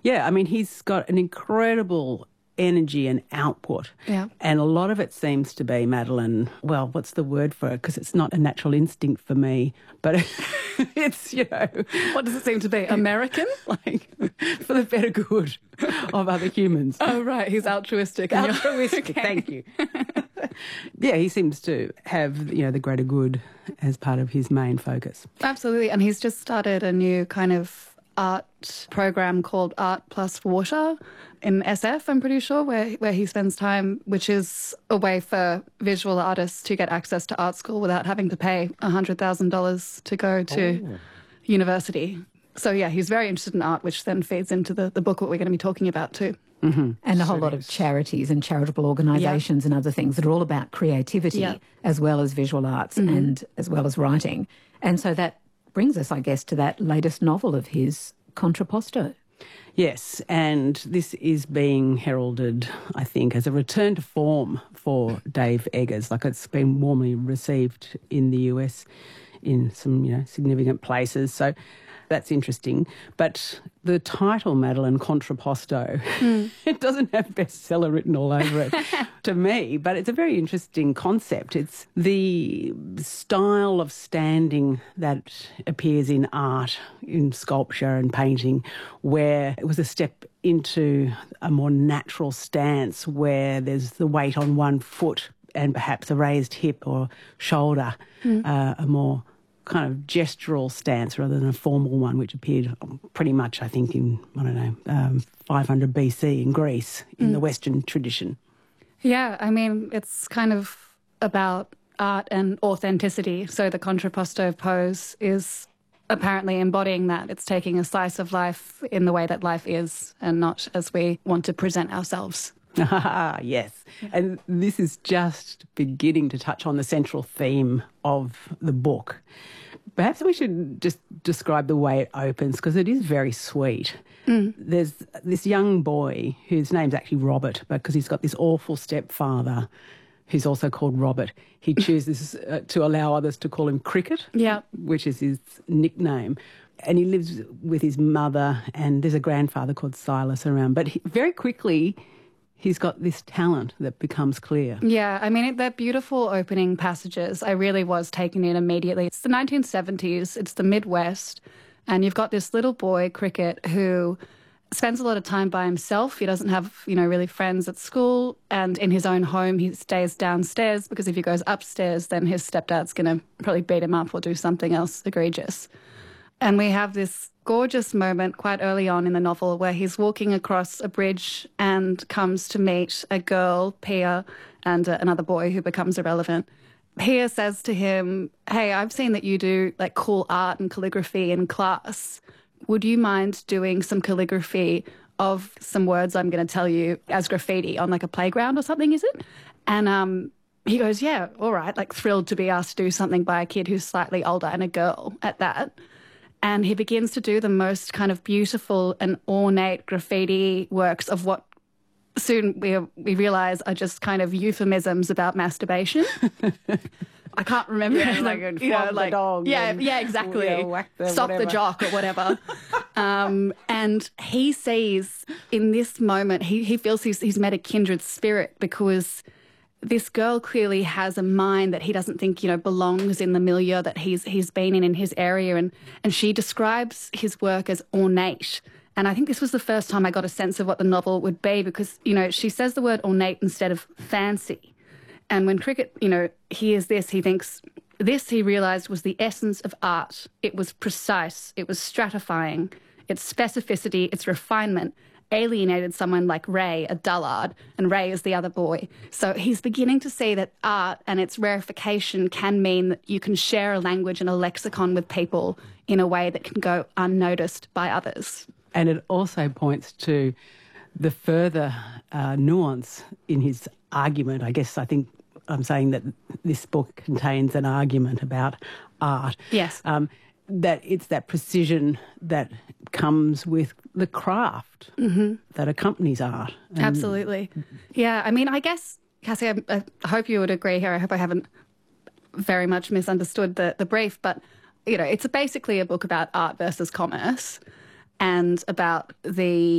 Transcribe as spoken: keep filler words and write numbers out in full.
Yeah, I mean, he's got an incredible energy and output. Yeah. And a lot of it seems to be, Madeline, well, what's the word for it? Because it's not a natural instinct for me, but it's, you know... What does it seem to be? American? Like, for the better good of other humans. Oh, right, he's altruistic. and you're- Altruistic, Okay. thank you. Yeah, he seems to have, you know, the greater good as part of his main focus. Absolutely, and he's just started a new kind of art program called Art Plus Water in S F, I'm pretty sure, where, where he spends time, which is a way for visual artists to get access to art school without having to pay one hundred thousand dollars to go to Oh. university. So, yeah, he's very interested in art, which then feeds into the, the book that we're going to be talking about too. Mm-hmm. And a whole lot of charities and charitable organisations and other things that are all about creativity Yeah. as well as visual arts Mm-hmm. and as well as writing. And so that brings us, I guess, to that latest novel of his, Contrapposto. Yes, and this is being heralded, I think, as a return to form for Dave Eggers. Like, it's been warmly received in the U S in some, you know, significant places. So that's interesting. But the title, Madeline, Contrapposto, mm. it doesn't have bestseller written all over it to me, but it's a very interesting concept. It's the style of standing that appears in art, in sculpture and painting, where it was a step into a more natural stance where there's the weight on one foot and perhaps a raised hip or shoulder, mm. uh, a more kind of gestural stance rather than a formal one, which appeared pretty much, I think, in, I don't know, um, five hundred B C in Greece, in mm. the Western tradition. Yeah, I mean, it's kind of about art and authenticity. So the contrapposto pose is apparently embodying that. It's taking a slice of life in the way that life is and not as we want to present ourselves. Ah, yes. And this is just beginning to touch on the central theme of the book. Perhaps we should just describe the way it opens, because it is very sweet. Mm. There's this young boy whose name's actually Robert, because he's got this awful stepfather who's also called Robert. He chooses uh, to allow others to call him Cricket, yeah, which is his nickname. And he lives with his mother, and there's a grandfather called Silas around. But he, very quickly, he's got this talent that becomes clear. Yeah, I mean, it, they're beautiful opening passages. I really was taken in immediately. It's the nineteen seventies, it's the Midwest, and you've got this little boy, Cricket, who spends a lot of time by himself. He doesn't have, you know, really friends at school, and in his own home he stays downstairs because if he goes upstairs then his stepdad's going to probably beat him up or do something else egregious. And we have this gorgeous moment quite early on in the novel where he's walking across a bridge and comes to meet a girl, Pia, and uh, another boy who becomes irrelevant. Pia says to him, hey, I've seen that you do like cool art and calligraphy in class. Would you mind doing some calligraphy of some words I'm going to tell you as graffiti on like a playground or something, is it? And um, he goes, yeah, all right, like thrilled to be asked to do something by a kid who's slightly older and a girl at that. And he begins to do the most kind of beautiful and ornate graffiti works of what soon we we realise are just kind of euphemisms about masturbation. I can't remember. Yeah, like a you know, flog like, the dog. Yeah, and, yeah, exactly. Yeah, whack the Stop whatever. the jock or whatever. um, and he sees in this moment, he, he feels he's, he's met a kindred spirit because this girl clearly has a mind that he doesn't think, you know, belongs in the milieu that he's he's been in in his area. And, and she describes his work as ornate. And I think this was the first time I got a sense of what the novel would be because, you know, she says the word ornate instead of fancy. And when Cricket, you know, hears this, he thinks this, he realised, was the essence of art. It was precise. It was stratifying. Its specificity, its refinement alienated someone like Ray, a dullard, and Ray is the other boy. So he's beginning to see that art and its rarefication can mean that you can share a language and a lexicon with people in a way that can go unnoticed by others. And it also points to the further uh, nuance in his argument. I guess I think I'm saying that this book contains an argument about art. Yes. Um, that it's that precision that comes with the craft mm-hmm. that accompanies art. And absolutely. Yeah, I mean, I guess, Cassie, I, I hope you would agree here. I hope I haven't very much misunderstood the, the brief, but, you know, it's basically a book about art versus commerce and about the